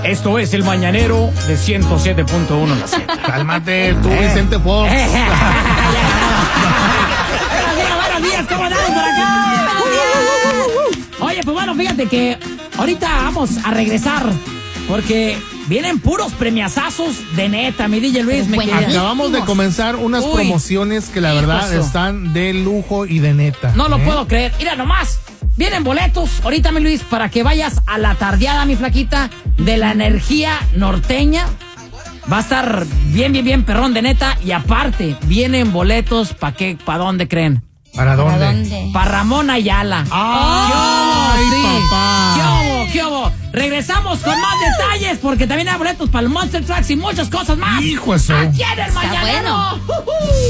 Esto es el mañanero de 107.1 La Z. Cálmate, tú, Vicente Fox. Buenos días, ¿cómo andamos por acá? Oye, pues bueno, fíjate que ahorita vamos a regresar porque vienen puros premiazazos de neta, mi DJ Luis. Acabamos de comenzar unas promociones que la verdad están de lujo y de neta. No lo puedo creer. Mira nomás. Vienen boletos, ahorita, mi Luis, para que vayas a la tardeada, mi flaquita, de la energía norteña. Va a estar bien perrón de neta. Y aparte, vienen boletos, ¿para dónde creen? ¿Para dónde? Para Ramón Ayala. ¡Ay, papá! ¿Qué hubo? Regresamos con más detalles, porque también hay boletos para el Monster Trucks y muchas cosas más. ¡Hijo eso! ¡Aquí en el mañanero! Bueno.